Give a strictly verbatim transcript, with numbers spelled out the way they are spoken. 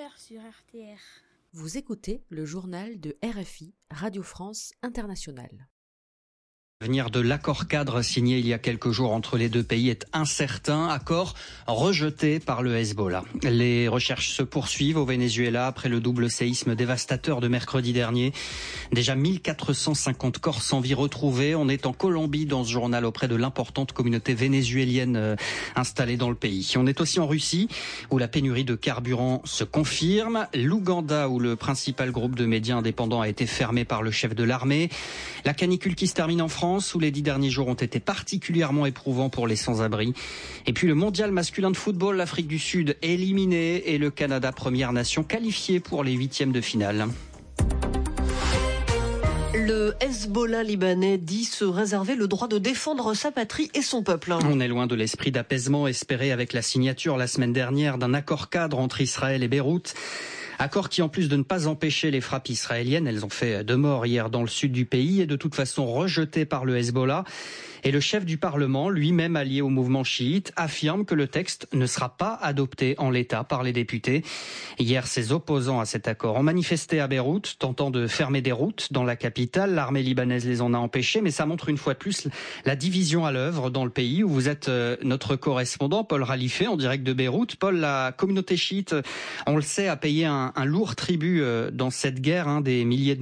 heures sur R T R. Vous écoutez le journal de R F I, Radio France Internationale. L'avenir de l'accord-cadre signé il y a quelques jours entre les deux pays est incertain, accord rejeté par le Hezbollah. Les recherches se poursuivent au Venezuela après le double séisme dévastateur de mercredi dernier. Déjà mille quatre cent cinquante corps sans vie retrouvés. On est en Colombie dans ce journal auprès de l'importante communauté vénézuélienne installée dans le pays. On est aussi en Russie où la pénurie de carburant se confirme. L'Ouganda où le principal groupe de médias indépendants a été fermé par le chef de l'armée. La canicule qui se termine en France où les dix derniers jours ont été particulièrement éprouvants pour les sans-abri. Et puis le mondial masculin de football, l'Afrique du Sud éliminée et le Canada, première nation qualifiée pour les huitièmes de finale. Le Hezbollah libanais dit se réserver le droit de défendre sa patrie et son peuple. On est loin de l'esprit d'apaisement espéré avec la signature la semaine dernière d'un accord-cadre entre Israël et Beyrouth. Accord qui, en plus de ne pas empêcher les frappes israéliennes, elles ont fait deux morts hier dans le sud du pays, est de toute façon rejeté par le Hezbollah. Et le chef du Parlement, lui-même allié au mouvement chiite, affirme que le texte ne sera pas adopté en l'état par les députés. Hier, ses opposants à cet accord ont manifesté à Beyrouth, tentant de fermer des routes dans la capitale. L'armée libanaise les en a empêchés, mais ça montre une fois de plus la division à l'œuvre dans le pays où vous êtes notre correspondant, Paul Ralifé, en direct de Beyrouth. Paul, la communauté chiite, on le sait, a payé un, un lourd tribut dans cette guerre, hein, des milliers de